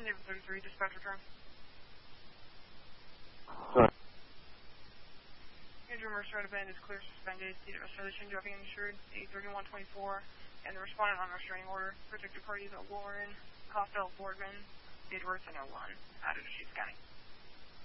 David 33, dispatch return. Sorry. Andrew Mercer at a band is clear suspended. State of escalation, dropping insured, 83124, and the respondent on restraining order. Protected parties at Warren, Costello, Boardman, date of birth, and 01, out of Deschutes County.